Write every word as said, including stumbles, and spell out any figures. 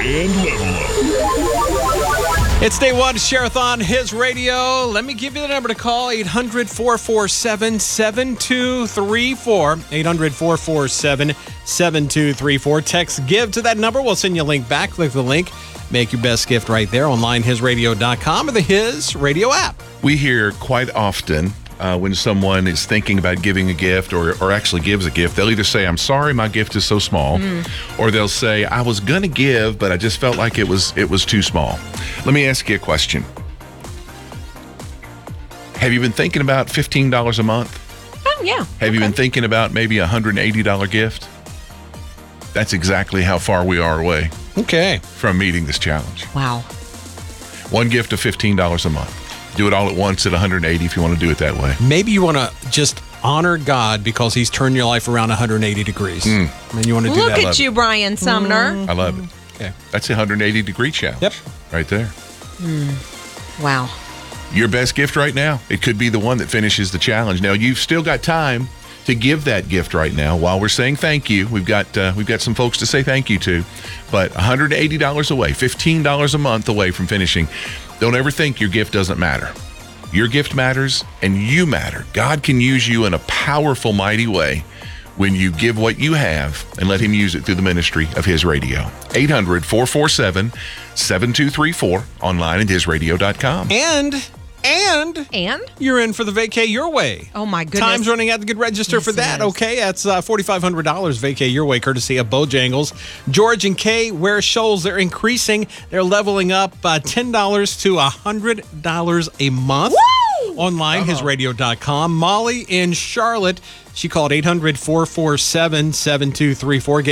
and Level Up. It's day one, Share-a-thon, His Radio. Let me give you the number to call, eight hundred, four four seven, seven two three four, eight hundred, four four seven, seven two three four. Text GIVE to that number. We'll send you a link back. Click the link. Make your best gift right there online, his radio dot com or the His Radio app. We hear quite often uh, when someone is thinking about giving a gift or, or actually gives a gift, they'll either say, I'm sorry, my gift is so small, mm. or they'll say, I was going to give, but I just felt like it was it was too small. Let me ask you a question. Have you been thinking about fifteen dollars a month? Oh, yeah. Have okay. you been thinking about maybe a one hundred eighty dollars gift? That's exactly how far we are away Okay. from meeting this challenge. Wow. One gift of fifteen dollars a month. Do it all at once at one hundred eighty if you want to do it that way. Maybe you want to just honor God because he's turned your life around one hundred eighty degrees. Mm. And you want to do Look that. at you, Brian Sumner. I love it. Okay. That's a one hundred eighty degree challenge. Yep. Right there. Mm. Wow. Your best gift right now. It could be the one that finishes the challenge. Now, you've still got time to give that gift right now while we're saying thank you. We've got uh, we've got some folks to say thank you to, but one hundred eighty dollars away, fifteen dollars a month away from finishing. Don't ever think your gift doesn't matter. Your gift matters, and you matter. God can use you in a powerful, mighty way when you give what you have and let him use it through the ministry of His Radio. eight hundred, four four seven, seven two three four, online at his radio dot com. And, and, And? you're in for the Vacay Your Way. Oh, my goodness. Time's running out to get registered Yes, for that. it is. Okay, that's uh, four thousand five hundred dollars Vacay Your Way, courtesy of Bojangles. George and Kay, Ware Shoals, they're increasing. They're leveling up uh, ten dollars to one hundred dollars a month. Woo! Online, his radio dot com. Molly in Charlotte, she called eight hundred, four four seven, seven two three four.